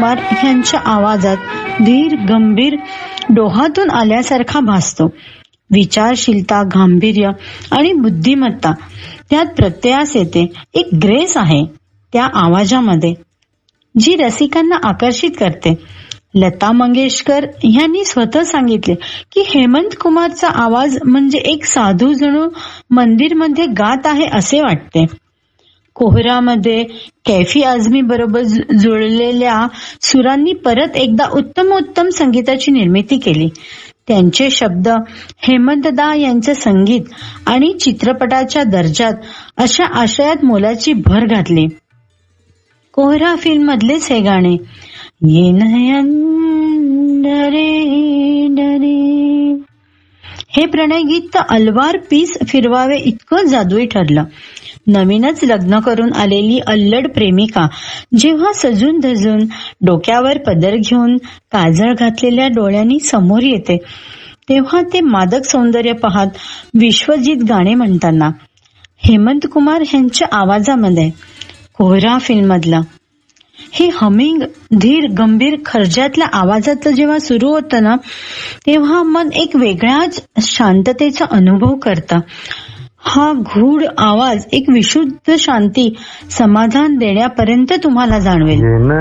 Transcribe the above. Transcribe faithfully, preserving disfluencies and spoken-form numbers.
कुमार यांच्या आवाजात धीर गंभीर डोहातून आल्यासारखा भासतो. विचारशीलता, गांभीर्य आणि बुद्धिमत्ता त्यात प्रत्ययास येते. एक ग्रेस आहे त्या आवाजामध्ये जी रसिकांना आकर्षित करते. लता मंगेशकर यांनी स्वतः सांगितले की हेमंत कुमारचा आवाज म्हणजे एक साधू जणू मंदिरमध्ये गात आहे असे वाटते. कोहरामध्ये कैफी आझमी बरोबर जुळलेल्या सुरांनी परत एकदा उत्तमोत्तम संगीताची निर्मिती केली. त्यांचे शब्द हेमंतदा यांचं संगीत आणि चित्रपटाच्या दर्जात अशा आशयात मोलाची भर घातली. कोहरा फिल्म मधलेच हे गाणे, ये नयन डरे डरे, हे प्रणय गीत अलवार पीस फिरवावे इतकं जादुई ठरलं. नवीनच लग्न करून आलेली अल्लड प्रेमिका जेव्हा सजून धजून डोक्यावर पदर घेऊन काजळ घातलेल्या डोळ्यांनी समोर येते तेव्हा ते मादक सौंदर्य पाहत विश्वजित गाणे म्हणताना हेमंत कुमार यांच्या आवाजामध्ये कोहरा फिल्म मधलं हे हमिंग धीर गंभीर खर्जातल्या आवाजातलं जेव्हा सुरू होतं ना तेव्हा मन एक वेगळ्याच शांततेचा अनुभव करतं. हा गूढ आवाज एक विशुद्ध शांती समाधान देण्यापर्यंत तुम्हाला जाणवेल.